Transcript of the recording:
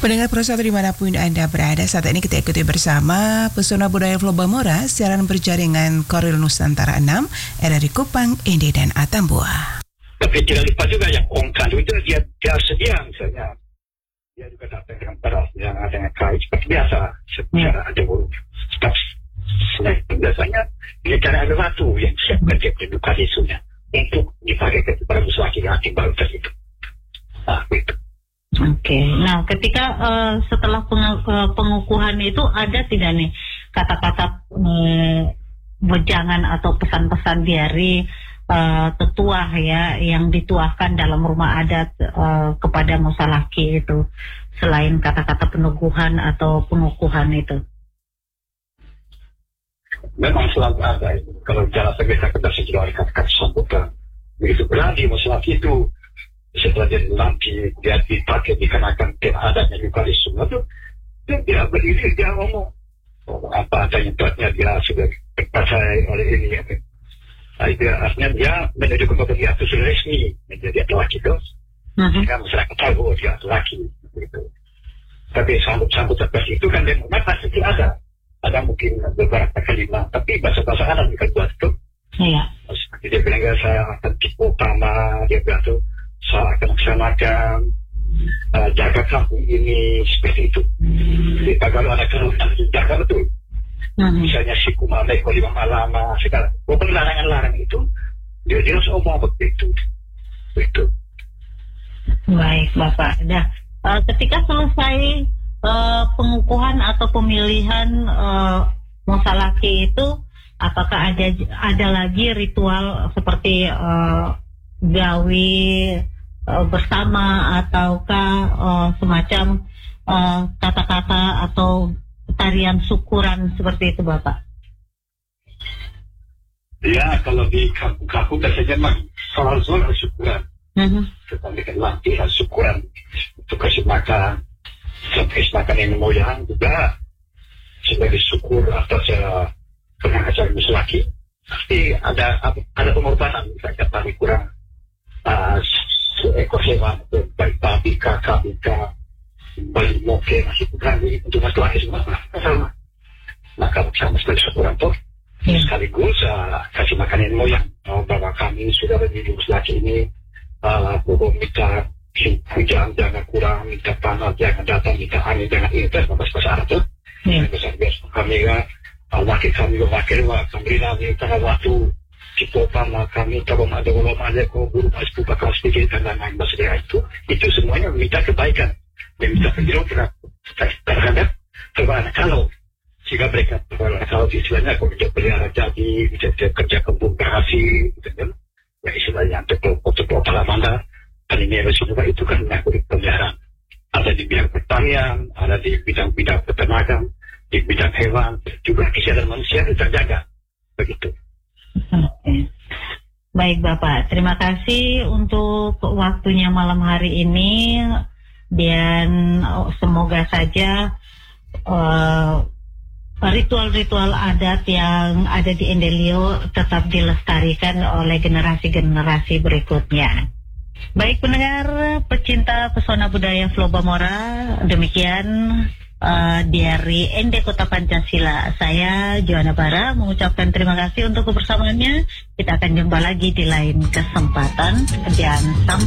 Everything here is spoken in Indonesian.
Pendengar Pro1 dimanapun Anda berada, saat ini kita ikuti bersama Pesona Budaya Flow Bamora, siaran berjaringan Koril Nusantara 6, RRI Kupang, Ende, dan Atambua. Tapi tidak lupa juga yang ongkar itu dia sedia misalnya. Dia juga datang dengan beras yang ada dengan kain seperti biasa. Secara ada burung. Biasanya dia cari ada batu yang siapkan dia pendudukan isunya untuk dipakai kepada musuh laki-laki baru tersebut. Begitu. Oke. Nah, ketika setelah pengukuhan itu ada tidak nih kata-kata wejangan atau pesan-pesan dari tetua ya yang dituahkan dalam rumah adat kepada musalaki itu selain kata-kata peneguhan atau pengukuhan itu? Memang selalu ada itu. Kalau jalan terbiasa kita sejauh kata-kata sambutan begitu berani musalaki itu. Setelah dia dilantik, dia dipakai dikenakan adanya Eukaristum itu, dia berdiri, dia ngomong apa adanya tuatnya, dia sudah terpercaya oleh ini. Dia artinya dia menunjukkan bahwa dia itu sudah resmi menjadi laki itu, sehingga masyarakat tahu dia laki. Gitu. Tapi sambut seperti itu kan dia pasti ada mungkin beberapa kalimat, tapi bahasa-bahasa anak bukan buat itu. Iya. Seperti dia bilang saya akan tipu utama, dia bilang tuh saya akan laksanakan jaga kampung ini seperti itu. Jadi kalau ada kerutan jaga betul. Misalnya si kumale kalau lama sekarang, walaupun larangan-larangan itu dia harus omong begitu. Begitu. Baik Bapak. Nah, ketika selesai pengukuhan atau pemilihan musalaki itu, apakah ada lagi ritual seperti gawe bersama ataukah semacam kata-kata atau tarian syukuran seperti itu Bapak? Ya, kalau di kampung biasanya memang soal syukuran. Kita bikin latihan syukuran untuk kasih makan, sampai makan yang moyang juga sebagai syukur atas pengajar musalaki. Pasti ada pengorbanan, misalnya paling kurang seekor hewan, baik babi, kakak, bayi moke, masih berani untuk masuk lagi semua. Maka bersama sekali syukuran tuh, sekaligus kasih makanan moyang. Bahwa kami sudah menjadi musalaki ini, minta hujan jangan kurang, minta panas jangan datang, minta angin jangan intas, bahasa Arab tuh. Biasa kami wakil kami kami minta waktu kita kami kalau ada kok guru masih buka kelas sedikit dan lain-lain bahasa itu semuanya minta kebaikan dan minta penjelasan terhadap anak kalau jika mereka kalau istilahnya kalau dia pelihara jadi kerja kebun berhasil gitu kan ya istilahnya untuk palamanda paling harus juga itu kan peliharaan ada di bidang pertanian, ada di bidang peternakan, di bidang hewan, juga kesehatan manusia itu terjaga. Begitu. Baik Bapak, terima kasih untuk waktunya malam hari ini dan semoga saja ritual-ritual adat yang ada di Endelio tetap dilestarikan oleh generasi-generasi berikutnya. Baik pendengar pecinta pesona budaya Flow Bamora, demikian dari Ende Kota Pancasila. Saya Joanna Bara mengucapkan terima kasih untuk kebersamaannya. Kita akan jumpa lagi di lain kesempatan dan sampai